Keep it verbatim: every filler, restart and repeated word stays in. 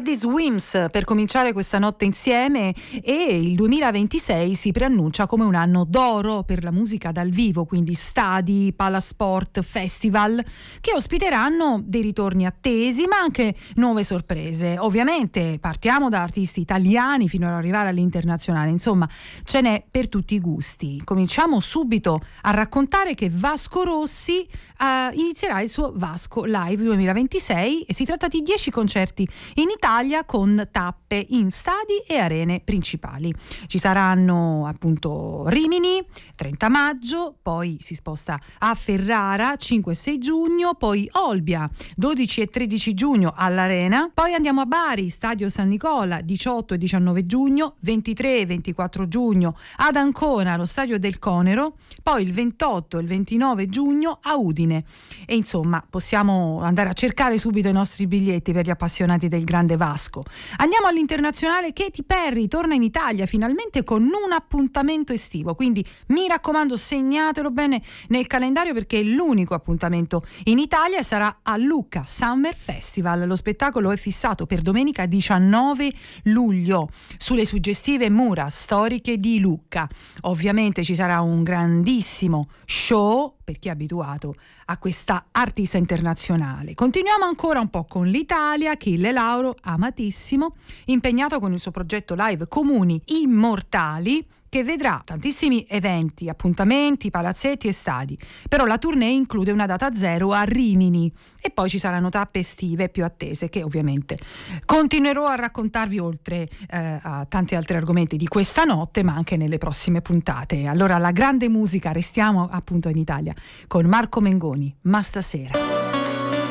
Teddy Swims per cominciare questa notte insieme, e il duemilaventisei si preannuncia come un anno d'oro per la musica dal vivo, quindi stadi, palasport, festival che ospiteranno dei ritorni attesi ma anche nuove sorprese. Ovviamente partiamo da artisti italiani fino ad arrivare all'internazionale, insomma ce n'è per tutti i gusti. Cominciamo subito a raccontare che Vasco Rossi uh, inizierà il suo Vasco Live duemilaventisei e si tratta di dieci concerti in Italia con tappe in stadi e arene principali. Ci saranno appunto Rimini trenta maggio, poi si sposta a Ferrara cinque e sei giugno, poi Olbia dodici e tredici giugno all'Arena, poi andiamo a Bari, Stadio San Nicola diciotto e diciannove giugno, ventitré e ventiquattro giugno ad Ancona allo Stadio del Conero, poi il ventotto e il ventinove giugno a Udine. E insomma possiamo andare a cercare subito i nostri biglietti per gli appassionati del grande Vasco. Andiamo all'internazionale. Katy Perry torna in Italia finalmente con un appuntamento estivo, quindi mi raccomando segnatelo bene nel calendario perché è l'unico appuntamento in Italia e sarà a Lucca Summer Festival. Lo spettacolo è fissato per domenica diciannove luglio sulle suggestive mura storiche di Lucca. Ovviamente ci sarà un grandissimo show per chi è abituato a questa artista internazionale. Continuiamo ancora un po' con l'Italia. Achille Lauro, amatissimo, impegnato con il suo progetto live Comuni Immortali, che vedrà tantissimi eventi, appuntamenti, palazzetti e stadi. Però la tournée include una data zero a Rimini e poi ci saranno tappe estive più attese che ovviamente continuerò a raccontarvi oltre eh, a tanti altri argomenti di questa notte, ma anche nelle prossime puntate. Allora, la grande musica, restiamo appunto in Italia con Marco Mengoni, Ma stasera.